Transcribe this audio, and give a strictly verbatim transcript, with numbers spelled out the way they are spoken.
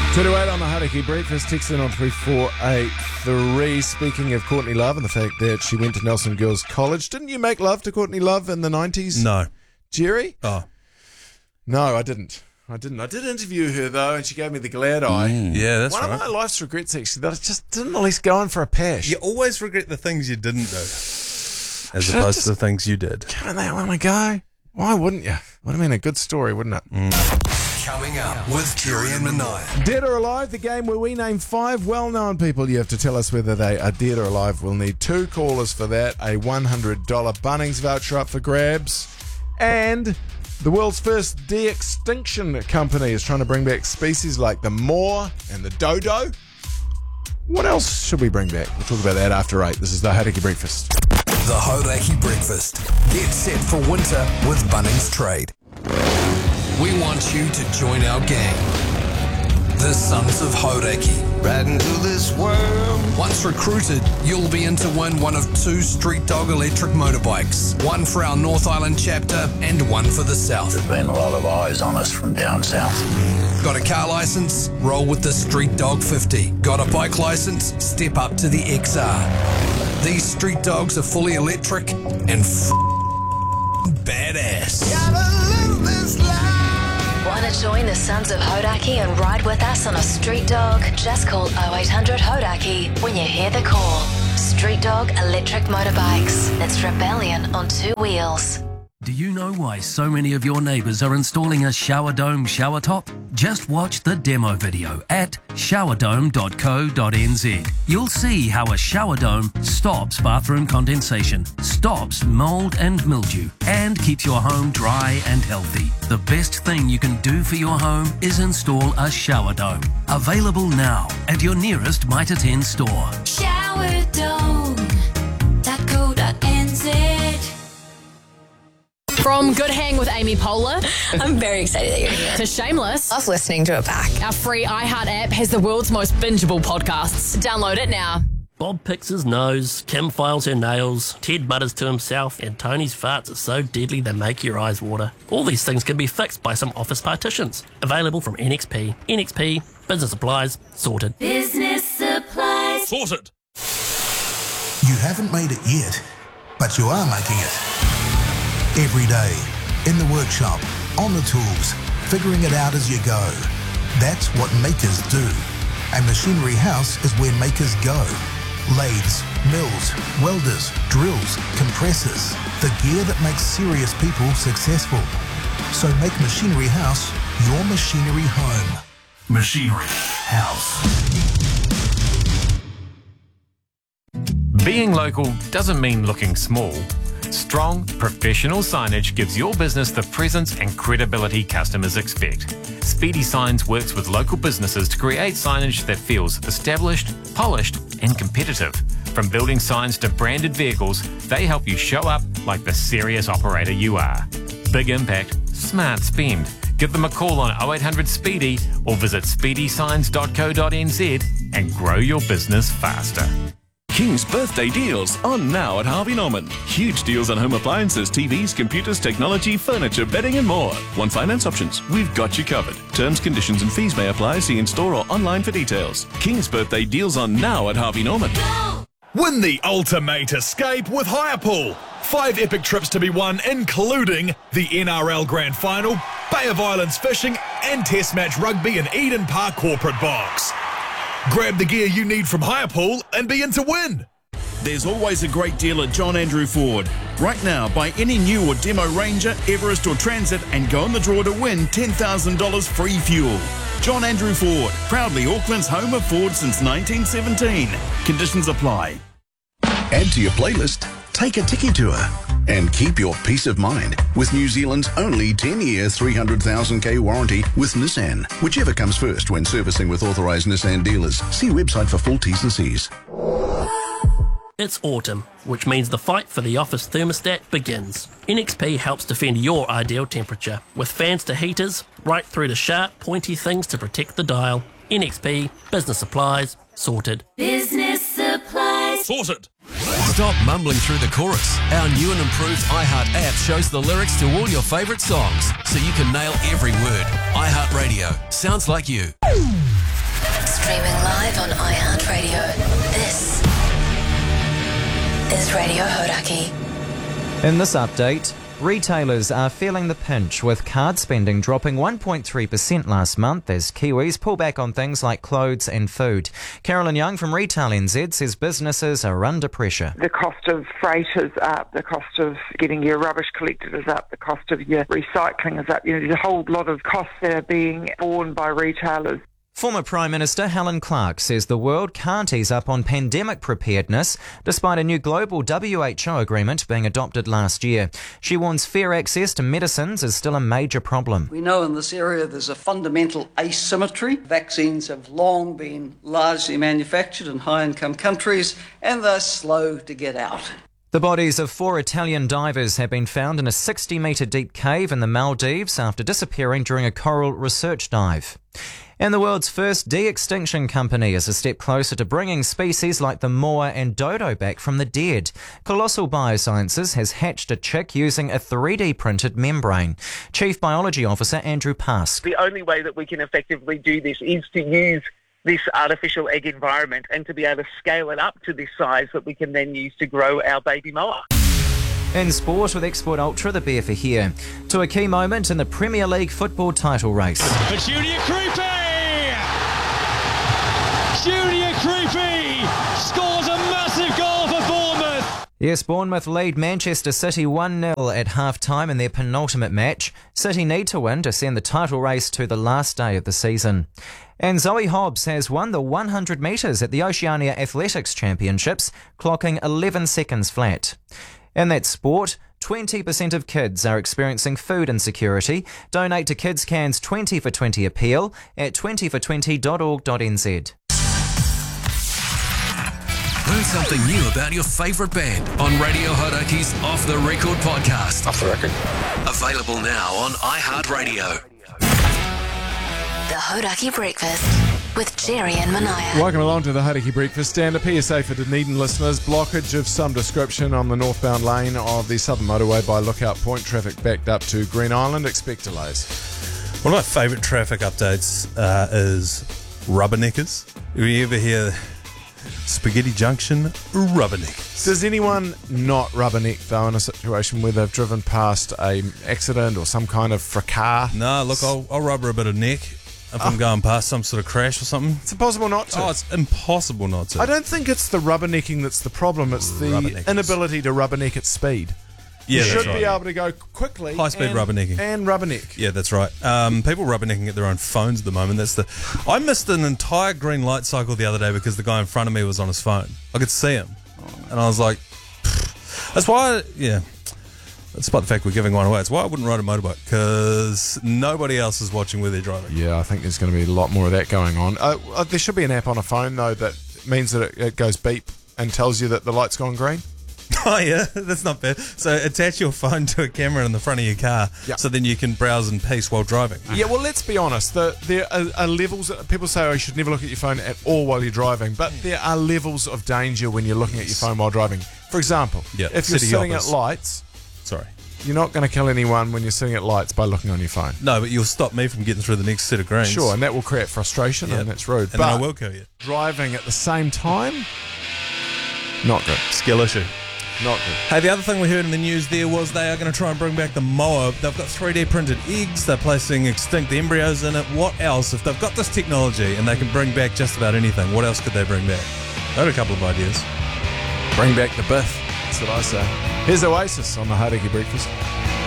two to eight on the Hauraki Breakfast. Text in on three four eight three. Speaking of Courtney Love and the fact that she went to Nelson Girls College, didn't you make love to Courtney Love in the nineties? No. Jerry? Oh. No, I didn't. I didn't. I did interview her, though, and she gave me the glad eye. Mm. Yeah, that's One right. of my life's regrets, actually, that I just didn't at least go in for a pash. You always regret the things you didn't do, as Should've opposed just to the things you did. given that one a go. Why wouldn't you? Would have been a good story, wouldn't it? Mm. Coming up with Jerry and Manaya. Dead or Alive, the game where we name five well-known people. You have to tell us whether they are dead or alive. We'll need two callers for that. A one hundred dollars Bunnings voucher up for grabs. And the world's first de-extinction company is trying to bring back species like the moa and the dodo. What else should we bring back? We'll talk about that after eight. This is the Hauraki Breakfast. The Hauraki Breakfast. Get set for winter with Bunnings Trade. We want you to join our gang. The Sons of Hauraki. Riding through this world. Once recruited, you'll be in to win one of two Street Dog electric motorbikes. One for our North Island chapter and one for the South. There's been a lot of eyes on us from down south. Got a car license? Roll with the Street Dog fifty. Got a bike license? Step up to the X R. These Street Dogs are fully electric and f- badass. Gotta live this life. Want to join the Sons of Hauraki and ride with us on a Street Dog? Just call oh eight hundred Hauraki when you hear the call. Street Dog electric motorbikes. It's rebellion on two wheels. Do you know why so many of your neighbours are installing a shower dome shower top? Just watch the demo video at shower dome dot co dot n z. You'll see how a shower dome stops bathroom condensation, stops mould and mildew, and keeps your home dry and healthy. The best thing you can do for your home is install a shower dome. Available now at your nearest Mitre ten store. shower dome dot co dot n z. From Good Hang with Amy Poehler I'm very excited that you're here. to Shameless, Love listening to it back. our free iHeart app has the world's most bingeable podcasts. Download it now. Bob picks his nose, Kim files her nails, Ted mutters to himself, and Tony's farts are so deadly they make your eyes water. All these things can be fixed by some office partitions. Available from N X P. N X P, business supplies, sorted. Business supplies. Sorted! You haven't made it yet, but you are making it. Every day, in the workshop, on the tools, figuring it out as you go. That's what makers do. A machinery house is where makers go. Lathes, mills, welders, drills, compressors. The gear that makes serious people successful. So make Machinery House your machinery home. Machinery House. Being local doesn't mean looking small. Strong, professional signage gives your business the presence and credibility customers expect. Speedy Signs works with local businesses to create signage that feels established, polished, and competitive. From building signs to branded vehicles, they help you show up like the serious operator you are. Big impact, smart spend. Give them a call on oh eight hundred Speedy or visit speedy signs dot co dot n z and grow your business faster. King's birthday deals on now at Harvey Norman. Huge deals on home appliances, T Vs, computers, technology, furniture, bedding and more. Want finance options? We've got you covered. Terms, conditions and fees may apply. See in-store or online for details. King's birthday deals on now at Harvey Norman. Win the ultimate escape with Hirepool. Five epic trips to be won, including the N R L Grand Final, Bay of Islands fishing and Test Match Rugby in Eden Park Corporate Box. Grab the gear you need from Hirepool and be in to win. There's always a great deal at John Andrew Ford. Right now, buy any new or demo Ranger, Everest or Transit and go in the draw to win ten thousand dollars free fuel. John Andrew Ford, proudly Auckland's home of Ford since nineteen seventeen. Conditions apply. Add to your playlist, take a Tiki tour, and keep your peace of mind with New Zealand's only ten-year, three hundred thousand K warranty with Nissan. Whichever comes first when servicing with authorised Nissan dealers. See website for full T's and C's. It's autumn, which means the fight for the office thermostat begins. N X P helps defend your ideal temperature, with fans to heaters, right through to sharp, pointy things to protect the dial. N X P, business supplies, sorted. Business supplies. Sorted. Stop mumbling through the chorus. Our new and improved iHeart app shows the lyrics to all your favourite songs, so you can nail every word. iHeart Radio. Sounds like you. Streaming live on iHeartRadio. This is Radio Hodaki. In this update, retailers are feeling the pinch, with card spending dropping one point three percent last month as Kiwis pull back on things like clothes and food. Carolyn Young from Retail N Z says businesses are under pressure. The cost of freight is up, the cost of getting your rubbish collected is up, the cost of your recycling is up. You know, there's a whole lot of costs that are being borne by retailers. Former Prime Minister Helen Clark says the world can't ease up on pandemic preparedness despite a new global W H O agreement being adopted last year. She warns fair access to medicines is still a major problem. We know in this area there's a fundamental asymmetry. Vaccines have long been largely manufactured in high-income countries and they're slow to get out. The bodies of four Italian divers have been found in a sixty metre deep cave in the Maldives after disappearing during a coral research dive. And the world's first de-extinction company is a step closer to bringing species like the moa and dodo back from the dead. Colossal Biosciences has hatched a chick using a three D printed membrane. Chief Biology Officer Andrew Pask. The only way that we can effectively do this is to use this artificial egg environment and to be able to scale it up to this size that we can then use to grow our baby moa. In sport, with Export Ultra, the beer for here. To a key moment in the Premier League football title race. But Junior Creepy! Junior Creepy scores a massive goal for Bournemouth! Yes, Bournemouth lead Manchester City one nil at half-time in their penultimate match. City need to win to send the title race to the last day of the season. And Zoe Hobbs has won the one hundred metres at the Oceania Athletics Championships, clocking eleven seconds flat. In that sport, twenty percent of kids are experiencing food insecurity. Donate to Kids Can's twenty for twenty appeal at twenty for twenty dot org dot n z. Learn something new about your favourite band on Radio Hodaki's Off the Record podcast. Off the record. Available now on iHeartRadio. The Hodaki Breakfast with Jerry and Manaya. Welcome along to the Hodaki Breakfast Stand. A P S A for Dunedin listeners. Blockage of some description on the northbound lane of the Southern Motorway by Lookout Point. Traffic backed up to Green Island. Expect delays. One of my favourite traffic updates uh, is rubberneckers. Do you ever hear Spaghetti Junction rubberneck? Does anyone not rubberneck, though, in a situation where they've driven past a accident or some kind of fracas? No, look, I'll, I'll rubber a bit of neck if I'm going past some sort of crash or something. It's impossible not to. Oh, it's impossible not to. I don't think it's the rubbernecking that's the problem. It's the inability to rubberneck at speed. Yeah, you that's should right. be able to go quickly. High speed and, rubbernecking. And rubberneck. Yeah, that's right. Um, people rubbernecking at their own phones at the moment. That's the. I missed an entire green light cycle the other day because the guy in front of me was on his phone. I could see him. And I was like, pfft. That's why, I, yeah. Despite the fact we're giving one away, it's why I wouldn't ride a motorbike, because nobody else is watching where they're driving. Yeah, I think there's going to be a lot more of that going on. Uh, uh, there should be an app on a phone, though, that means that it, it goes beep and tells you that the light's gone green. Oh, yeah, that's not bad. So attach your phone to a camera in the front of your car, yeah. so then you can browse in peace while driving. Yeah, well, let's be honest. The, there are, are levels. People say, oh, you should never look at your phone at all while you're driving, but there are levels of danger when you're looking at your phone while driving. For example, yeah, if you're city sitting hoppers. at lights... Sorry. You're not going to kill anyone when you're sitting at lights by looking on your phone. No, but you'll stop me from getting through the next set of greens. Sure, and that will create frustration, yeah. and that's rude. And but then I will kill you. Driving at the same time, not good. Skill issue. Not good. Hey, the other thing we heard in the news there was they are going to try and bring back the moa. They've got three D printed eggs. They're placing extinct embryos in it. What else? If they've got this technology and they can bring back just about anything, what else could they bring back? I had a couple of ideas. Bring back the biff. That's what I say. Here's Oasis on the Hodaki Breakfast.